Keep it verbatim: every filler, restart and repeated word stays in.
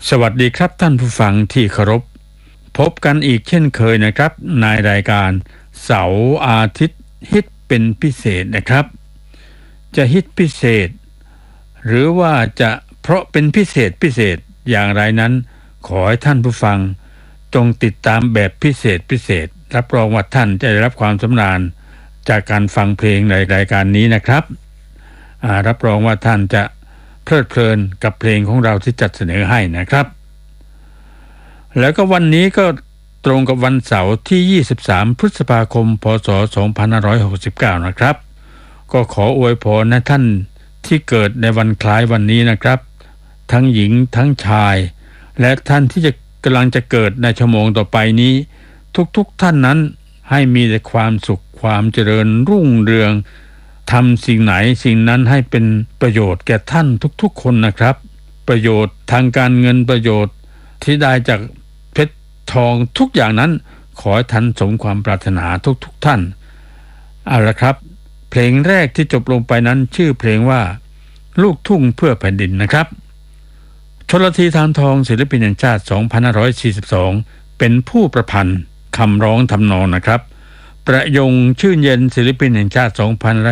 สวัสดีครับท่านผู้ฟังที่เคารพพบกันอีกเช่นเคยนะครับในรายการเสาร์อาทิตย์ฮิตเป็นพิเศษนะครับจะฮิตพิเศษหรือว่าจะเพราะเป็นพิเศษพิเศษอย่างไรนั้นขอให้ท่านผู้ฟังจงติดตามแบบพิเศษพิเศษรับรองว่าท่านจะได้รับความสำราญจากการฟังเพลงในรายการนี้นะครับรับรองว่าท่านจะเพลิดเพลินกับเพลงของเราที่จัดเสนอให้นะครับแล้วก็วันนี้ก็ตรงกับวันเสาร์ที่ยี่สิบสามพฤษภาคมพ.ศ. สองพันห้าร้อยหกสิบเก้านะครับก็ขออวยพรนะท่านที่เกิดในวันคล้ายวันนี้นะครับทั้งหญิงทั้งชายและท่านที่จะกำลังจะเกิดในชั่วโมงต่อไปนี้ทุกๆท่านนั้นให้มีแต่ความสุขความเจริญรุ่งเรืองทำสิ่งไหนสิ่งนั้นให้เป็นประโยชน์แก่ท่านทุกๆคนนะครับประโยชน์ทางการเงินประโยชน์ที่ได้จากเพชรทองทุกอย่างนั้นขอให้ท่านสมความปรารถนาทุกๆท่านเอาละครับเพลงแรกที่จบลงไปนั้นชื่อเพลงว่าลูกทุ่งเพื่อแผ่นดินนะครับชลธี ธารทองศิลปินแห่งชาติสองพันห้าร้อยสี่สิบสองเป็นผู้ประพันธ์คำร้องทำนองนะครับประยงชื่นเย็นศิลปินแห่งชาติสองพันห้าร้อย